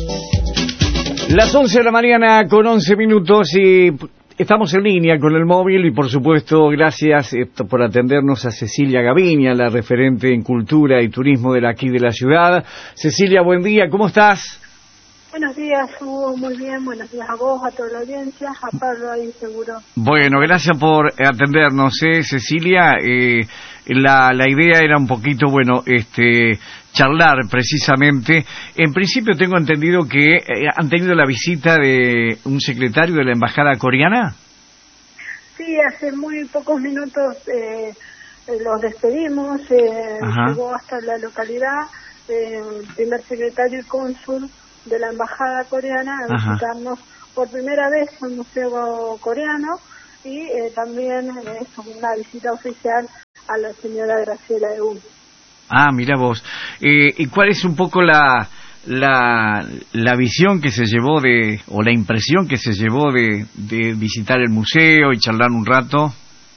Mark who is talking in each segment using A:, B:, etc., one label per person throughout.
A: Las 11 de la mañana con 11 minutos y estamos en línea con el móvil y por supuesto gracias por atendernos a Cecilia Gavinia, la referente en cultura y turismo de aquí de la ciudad. Cecilia, buen día, ¿cómo estás?
B: Buenos días, Hugo, muy bien, buenos días a vos, a toda la audiencia, a Pablo ahí seguro.
A: Bueno, gracias por atendernos, Cecilia. La idea era un poquito, charlar precisamente. En principio tengo entendido que han tenido la visita de un secretario de la embajada coreana.
B: Sí, hace muy pocos minutos los despedimos, llegó hasta la localidad el primer secretario y cónsul de la embajada coreana a visitarnos por primera vez al Museo Coreano y también es una visita oficial a la señora Graciela Eun.
A: Ah, mira vos. ¿Y cuál es un poco la visión que se llevó o la impresión que se llevó de visitar el museo y charlar un rato?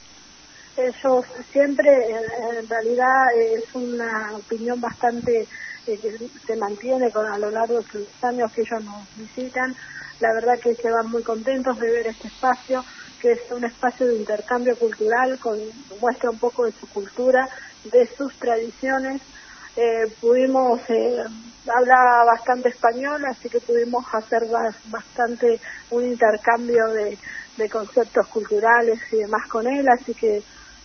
B: Eso siempre, en realidad, es una opinión bastante que se mantiene a lo largo de los años que ellos nos visitan. La verdad que se van muy contentos de ver este espacio, que es un espacio de intercambio cultural, muestra un poco de su cultura, de sus tradiciones. Pudimos hablar bastante español, así que pudimos hacer bastante un intercambio de conceptos culturales y demás con él, así que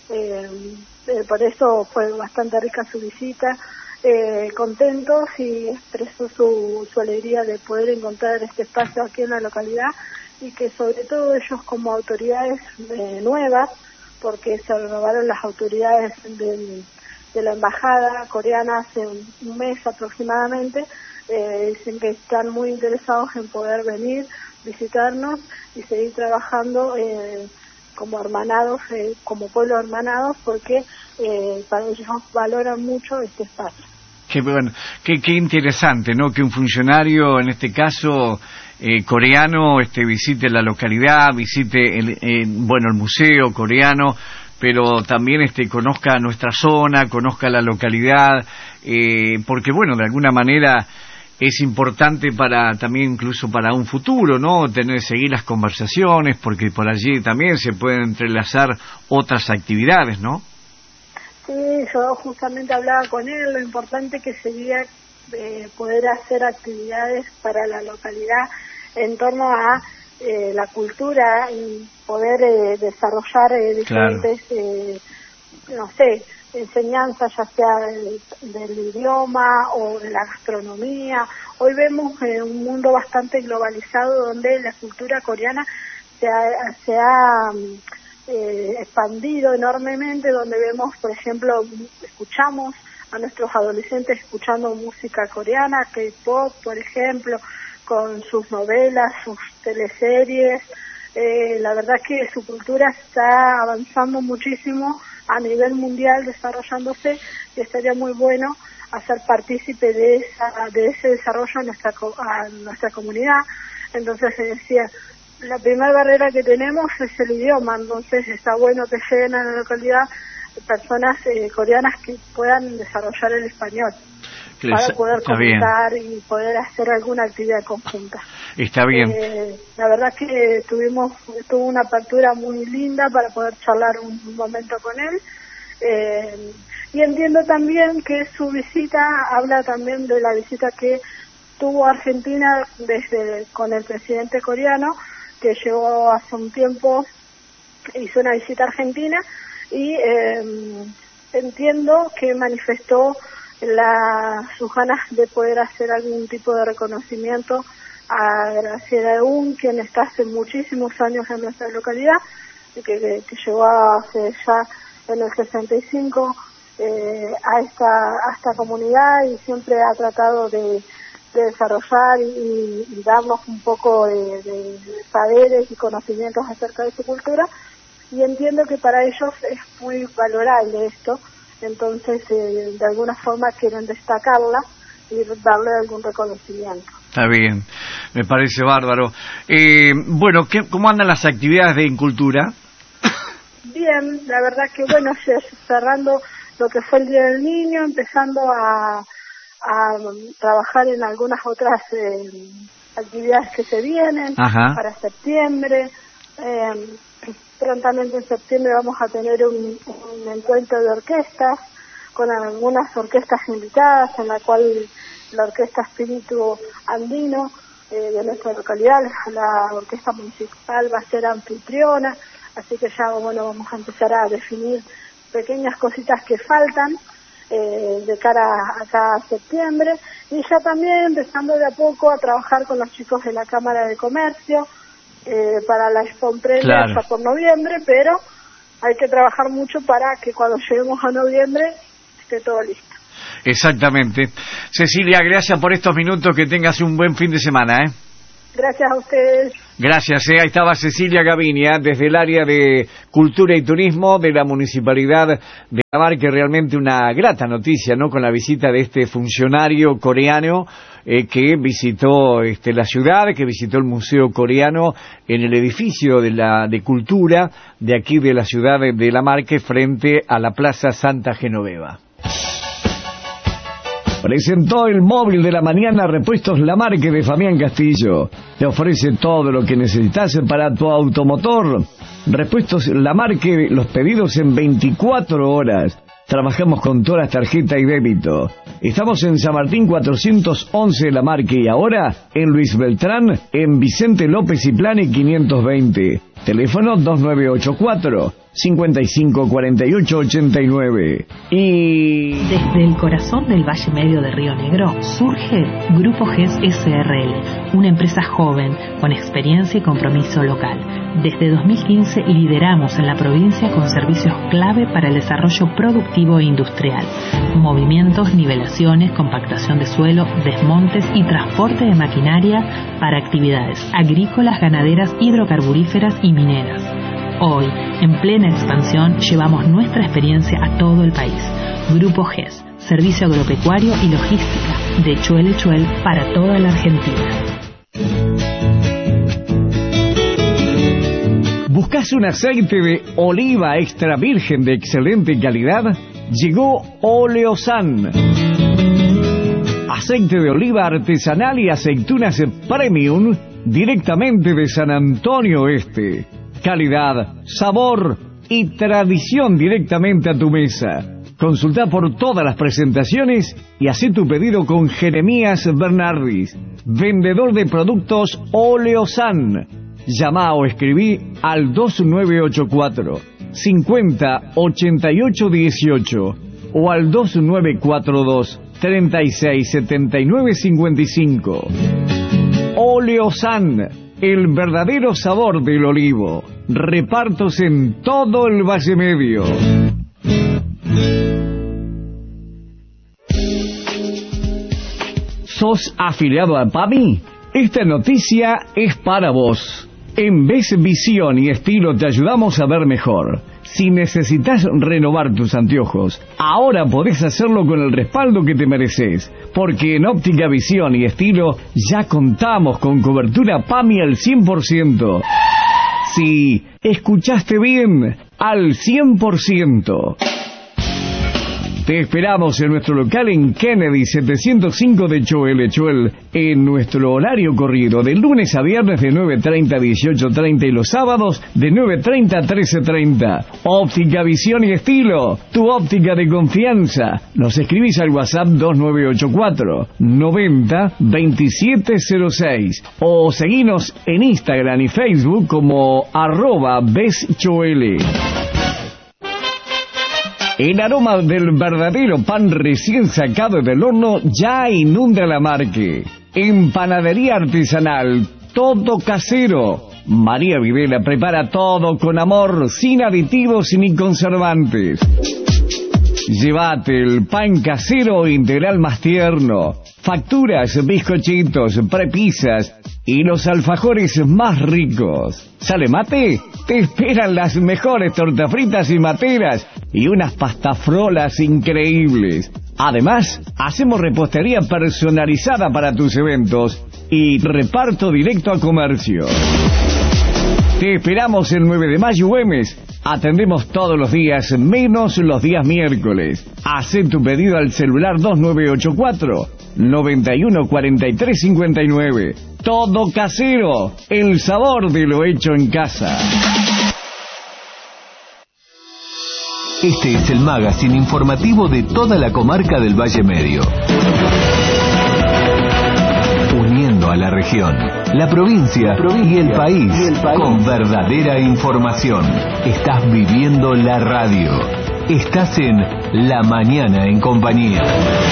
B: por eso fue bastante rica su visita. Contentos y expresó su alegría de poder encontrar este espacio aquí en la localidad y que sobre todo ellos como autoridades nuevas, porque se renovaron las autoridades de la embajada coreana hace un mes aproximadamente, dicen que están muy interesados en poder venir, visitarnos y seguir trabajando como hermanados, como pueblo hermanados, porque para ellos valoran mucho este espacio.
A: Qué bueno, qué interesante, ¿no? Que un funcionario, en este caso coreano, visite la localidad, visite el museo coreano, pero también conozca nuestra zona, conozca la localidad, porque bueno, de alguna manera es importante también incluso para un futuro, ¿no? Seguir las conversaciones, porque por allí también se pueden entrelazar otras actividades, ¿no?
B: Sí, yo justamente hablaba con él, lo importante que sería poder hacer actividades para la localidad en torno a la cultura y poder desarrollar diferentes, enseñanzas, ya sea del idioma o de la gastronomía. Hoy vemos un mundo bastante globalizado donde la cultura coreana se ha expandido enormemente, donde vemos, por ejemplo, escuchamos a nuestros adolescentes escuchando música coreana, K-pop, por ejemplo, con sus novelas, sus teleseries. La verdad es que su cultura está avanzando muchísimo a nivel mundial, desarrollándose, y estaría muy bueno hacer partícipe de ese desarrollo a nuestra comunidad. Entonces se decía, la primera barrera que tenemos es el idioma, entonces está bueno que lleguen a la localidad personas coreanas que puedan desarrollar el español para poder comentar y poder hacer alguna actividad conjunta.
A: Está bien.
B: La verdad que tuvo una apertura muy linda para poder charlar un momento con él, y entiendo también que su visita habla también de la visita que tuvo Argentina con el presidente coreano, que llegó hace un tiempo, hizo una visita a Argentina y entiendo que manifestó sus ganas de poder hacer algún tipo de reconocimiento a Graciela Eun, quien está hace muchísimos años en nuestra localidad, que llegó hace ya en el 65 a esta comunidad y siempre ha tratado de desarrollar y darnos un poco de saberes y conocimientos acerca de su cultura, y entiendo que para ellos es muy valorable esto, entonces de alguna forma quieren destacarla y darle algún reconocimiento.
A: Está bien, me parece bárbaro. Bueno, ¿cómo andan las actividades de Incultura?
B: Bien, la verdad que bueno, cerrando lo que fue el Día del Niño, empezando a a trabajar en algunas otras actividades que se vienen para septiembre. Prontamente en septiembre vamos a tener un encuentro de orquestas con algunas orquestas invitadas, en la cual la Orquesta Espíritu Andino de nuestra localidad, la orquesta municipal, va a ser anfitriona, así que ya vamos a empezar a definir pequeñas cositas que faltan de cara acá a septiembre, y ya también empezando de a poco a trabajar con los chicos de la Cámara de Comercio para la Expo Emprende por noviembre, pero hay que trabajar mucho para que cuando lleguemos a noviembre esté todo listo.
A: Exactamente. Cecilia, gracias por estos minutos, que tengas un buen fin de semana.
B: Gracias a ustedes.
A: Gracias, ahí estaba Cecilia Gavinia, desde el área de Cultura y Turismo de la Municipalidad de La Marque. Realmente una grata noticia, ¿no?, con la visita de este funcionario coreano que visitó la ciudad, que visitó el Museo Coreano en el edificio de Cultura de aquí de la ciudad de La Marque, frente a la Plaza Santa Genoveva. Presentó el móvil de la mañana Repuestos La Marque de Fabián Castillo. Te ofrece todo lo que necesitas para tu automotor. Repuestos La Marque, los pedidos en 24 horas. Trabajamos con todas las tarjetas y débito. Estamos en San Martín 411 La Marque, y ahora en Luis Beltrán, en Vicente López y Plane 520. Teléfono 2984-554889. Y
C: desde el corazón del Valle Medio de Río Negro surge Grupo GES SRL, una empresa joven con experiencia y compromiso local. Desde 2015 lideramos en la provincia con servicios clave para el desarrollo productivo e industrial: movimientos, nivelaciones, compactación de suelo, desmontes y transporte de maquinaria para actividades agrícolas, ganaderas, hidrocarburíferas y mineras. Hoy, en plena expansión, llevamos nuestra experiencia a todo el país. Grupo GES, servicio agropecuario y logística, de Chuel Chuel para toda la Argentina.
A: ¿Buscas un aceite de oliva extra virgen de excelente calidad? Llegó Oleosan. Aceite de oliva artesanal y aceitunas premium directamente de San Antonio Este. Calidad, sabor y tradición directamente a tu mesa. Consulta por todas las presentaciones y haz tu pedido con Jeremías Bernardis, vendedor de productos Oleosan. Llama o escribí al 2984 50 88 18 o al 2942 36 79 55. Oleosan, el verdadero sabor del olivo. Repartos en todo el Valle Medio. ¿Sos afiliado a PAMI? Esta noticia es para vos. En Ves Visión y Estilo te ayudamos a ver mejor. Si necesitas renovar tus anteojos, ahora podés hacerlo con el respaldo que te mereces, porque en Óptica Visión y Estilo ya contamos con cobertura PAMI al 100%. Sí, escuchaste bien, al 100%. Te esperamos en nuestro local en Kennedy 705 de Chuel Chuel, en nuestro horario corrido de lunes a viernes de 9:30 a 18:30 y los sábados de 9:30 a 13:30. Óptica Visión y Estilo, tu óptica de confianza. Nos escribís al WhatsApp 2984 90 2706 o seguinos en Instagram y Facebook como @beschoele. El aroma del verdadero pan recién sacado del horno ya inunda La Marque. Empanadería artesanal, todo casero. María Videla prepara todo con amor, sin aditivos ni conservantes. Llévate el pan casero integral más tierno, facturas, bizcochitos, prepisas y los alfajores más ricos. ¿Sale mate? Te esperan las mejores tortas fritas y materas y unas pastafrolas increíbles. Además, hacemos repostería personalizada para tus eventos y reparto directo a comercio. Te esperamos el 9 de mayo, Güemes, Atendemos todos los días, menos los días miércoles. Hacé tu pedido al celular 2984-914359. Todo casero, el sabor de lo hecho en casa.
D: Este es el magazine informativo de toda la comarca del Valle Medio. Uniendo a la región, la provincia y el país con verdadera información. Estás viviendo la radio. Estás en La Mañana en Compañía.